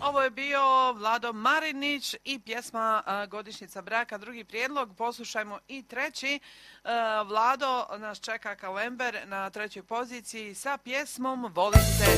ovo je bio Vlado Marinić i pjesma Godišnjica braka, drugi prijedlog. Poslušajmo i treći. Vlado nas čeka kao Ember na trećoj poziciji sa pjesmom Volim te.